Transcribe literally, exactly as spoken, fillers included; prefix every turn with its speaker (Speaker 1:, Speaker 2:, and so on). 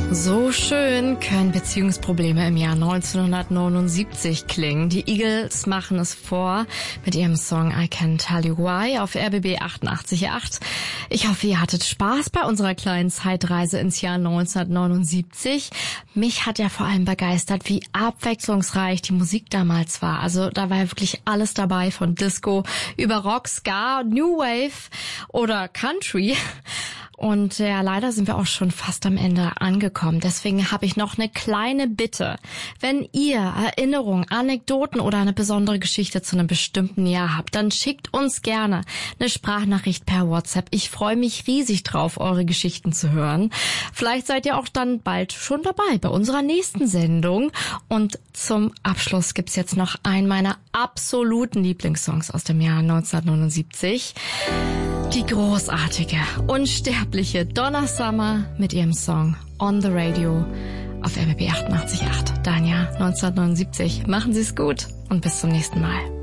Speaker 1: So schön können Beziehungsprobleme im Jahr neunzehnhundertneunundsiebzig klingen. Die Eagles machen es vor mit ihrem Song I Can Tell You Why auf R B B achtundachtzig Komma acht. Ich hoffe, ihr hattet Spaß bei unserer kleinen Zeitreise ins Jahr neunzehnhundertneunundsiebzig. Mich hat ja vor allem begeistert, wie abwechslungsreich die Musik damals war. Also da war ja wirklich alles dabei, von Disco über Rock, Ska, New Wave oder Country. Und ja, leider sind wir auch schon fast am Ende angekommen. Deswegen habe ich noch eine kleine Bitte. Wenn ihr Erinnerungen, Anekdoten oder eine besondere Geschichte zu einem bestimmten Jahr habt, dann schickt uns gerne eine Sprachnachricht per WhatsApp. Ich freue mich riesig drauf, eure Geschichten zu hören. Vielleicht seid ihr auch dann bald schon dabei bei unserer nächsten Sendung. Und zum Abschluss gibt's jetzt noch einen meiner absoluten Lieblingssongs aus dem Jahr neunzehnhundertneunundsiebzig. Die großartige, unsterbliche Donna Summer mit ihrem Song On the Radio auf R B B achtundachtzig Komma acht. Dein Jahr neunzehnhundertneunundsiebzig. Machen Sie es gut und bis zum nächsten Mal.